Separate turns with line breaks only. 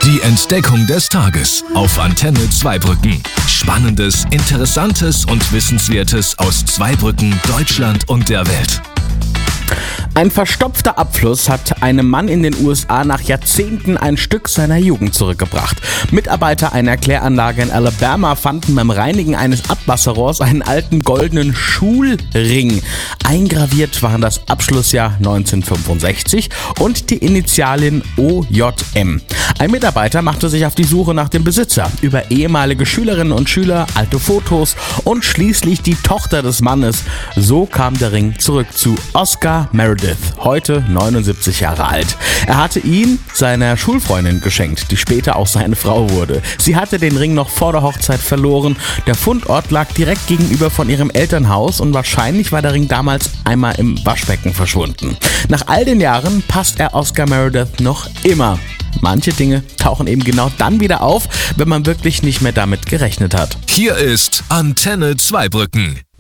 Die Entdeckung des Tages auf Antenne Zweibrücken. Spannendes, Interessantes und Wissenswertes aus Zweibrücken, Deutschland und der Welt.
Ein verstopfter Abfluss hat einem Mann in den USA nach Jahrzehnten ein Stück seiner Jugend zurückgebracht. Mitarbeiter einer Kläranlage in Alabama fanden beim Reinigen eines Abwasserrohrs einen alten goldenen Schulring. Eingraviert waren das Abschlussjahr 1965 und die Initialien OJM. Ein Mitarbeiter machte sich auf die Suche nach dem Besitzer. Über ehemalige Schülerinnen und Schüler, alte Fotos und schließlich die Tochter des Mannes. So kam der Ring zurück zu Oscar Meredith, heute 79 Jahre alt. Er hatte ihn seiner Schulfreundin geschenkt, die später auch seine Frau wurde. Sie hatte den Ring noch vor der Hochzeit verloren. Der Fundort lag direkt gegenüber von ihrem Elternhaus und wahrscheinlich war der Ring damals einmal im Waschbecken verschwunden. Nach all den Jahren passt er Oscar Meredith noch immer. Manche Dinge tauchen eben genau dann wieder auf, wenn man wirklich nicht mehr damit gerechnet hat.
Hier ist Antenne Zweibrücken.